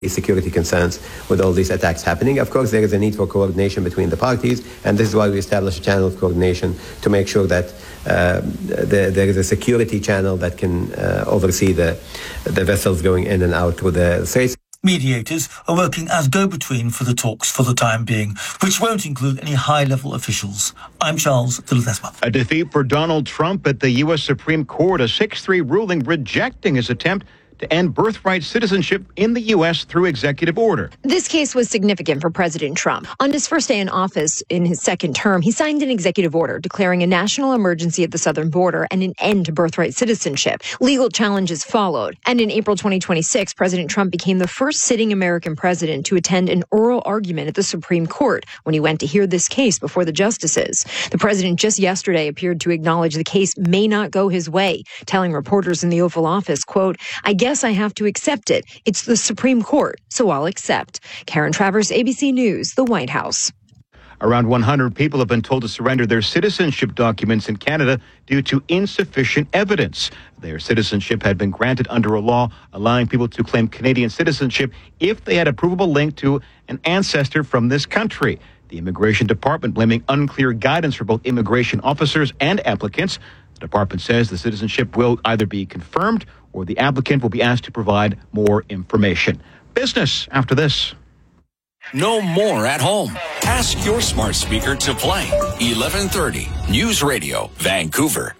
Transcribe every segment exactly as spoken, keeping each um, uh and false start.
security concerns with all these attacks happening. Of course, there is a need for coordination between the parties, and this is why we established a channel of coordination to make sure that uh, the, there is a security channel that can uh, oversee the, the vessels going in and out through the Straits. Mediators are working as go-between for the talks for the time being, which won't include any high-level officials. I'm Charles de Ledesma. A defeat for Donald Trump at the U S Supreme Court, a six three ruling rejecting his attempt to end birthright citizenship in the U S through executive order. This case was significant for President Trump. On his first day in office in his second term, he signed an executive order declaring a national emergency at the southern border and an end to birthright citizenship. Legal challenges followed. And in April twenty twenty-six, President Trump became the first sitting American president to attend an oral argument at the Supreme Court when he went to hear this case before the justices. The president just yesterday appeared to acknowledge the case may not go his way, telling reporters in the Oval Office, quote, "I guess I have to accept it. It's the Supreme Court, so I'll accept." Karen Travers, A B C News, the White House. Around one hundred people have been told to surrender their citizenship documents in Canada due to insufficient evidence. Their citizenship had been granted under a law allowing people to claim Canadian citizenship if they had a provable link to an ancestor from this country. The Immigration Department blaming unclear guidance for both immigration officers and applicants. The department says the citizenship will either be confirmed or the applicant will be asked to provide more information. Business after this. No more at home. Ask your smart speaker to play. eleven thirty News Radio, Vancouver.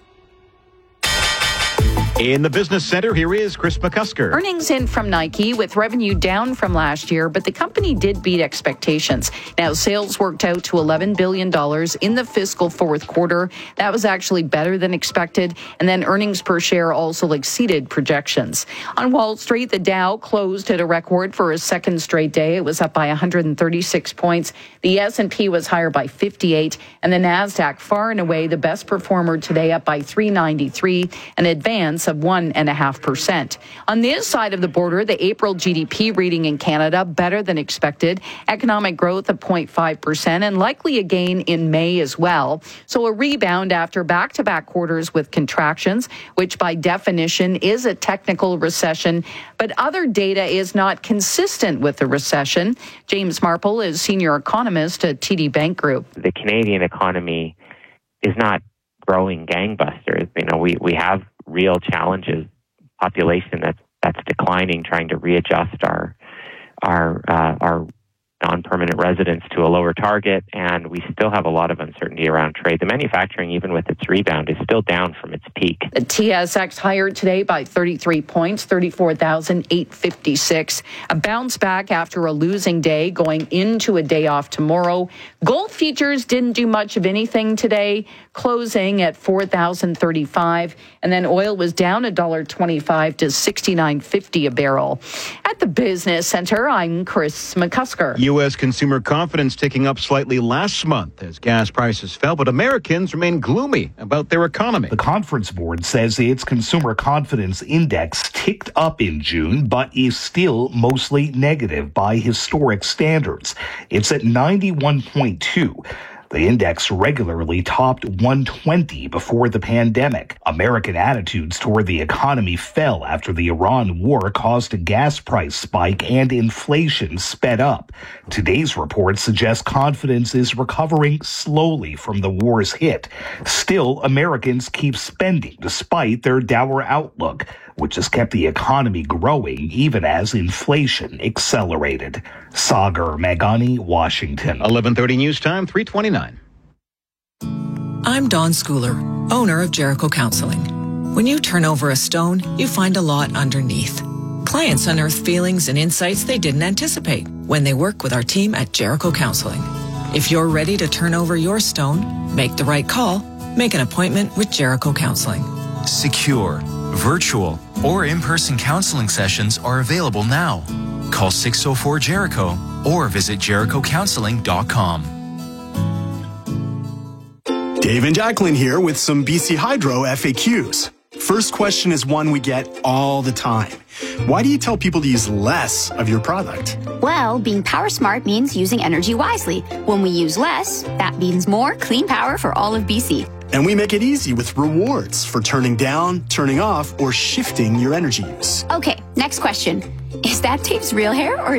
In the business center, here is Chris McCusker. Earnings in from Nike with revenue down from last year, but the company did beat expectations. Now, sales worked out to eleven billion dollars in the fiscal fourth quarter. That was actually better than expected. And then earnings per share also exceeded projections. On Wall Street, the Dow closed at a record for a second straight day. It was up by one hundred thirty-six points. The S and P was higher by fifty-eight. And the NASDAQ, far and away the best performer today, up by three ninety-three, an advance of one and a half percent. On this side of the border, the April G D P reading in Canada better than expected. Economic growth of zero point five percent and likely a gain in May as well. So a rebound after back-to-back quarters with contractions, which by definition is a technical recession. But other data is not consistent with the recession. James Marple is senior economist at T D Bank Group. The Canadian economy is not growing gangbusters. You know, we, we have real challenges, population that's that's declining, trying to readjust our our uh, our non-permanent residents to a lower target, and we still have a lot of uncertainty around trade. The manufacturing, even with its rebound, is still down from its peak. The T S X higher today by thirty-three points, thirty-four thousand eight hundred fifty-six. A bounce back after a losing day, going into a day off tomorrow. Gold futures didn't do much of anything today, closing at four thousand thirty-five. And then oil was down one dollar twenty-five to sixty-nine fifty a barrel. At the Business Center, I'm Chris McCusker. U S consumer confidence ticking up slightly last month as gas prices fell, but Americans remain gloomy about their economy. The Conference Board says its consumer confidence index ticked up in June, but is still mostly negative by historic standards. It's at ninety-one point two. The index regularly topped one twenty before the pandemic. American attitudes toward the economy fell after the Iran war caused a gas price spike and inflation sped up. Today's report suggests confidence is recovering slowly from the war's hit. Still, Americans keep spending despite their dour outlook, which has kept the economy growing even as inflation accelerated. Sagar Meghani, Washington. eleven thirty News Time, three twenty-nine. I'm Dawn Schooler, owner of Jericho Counseling. When you turn over a stone, you find a lot underneath. Clients unearth feelings and insights they didn't anticipate when they work with our team at Jericho Counseling. If you're ready to turn over your stone, make the right call, make an appointment with Jericho Counseling. Secure, virtual, or in-person counseling sessions are available now. Call six oh four Jericho or visit jericho counseling dot com. Dave and Jacqueline here with some B C Hydro F A Qs. First question is one we get all the time. Why do you tell people to use less of your product? Well, being power smart means using energy wisely. When we use less, that means more clean power for all of B C. And we make it easy with rewards for turning down, turning off, or shifting your energy use. Okay, next question. Is that Dave's real hair or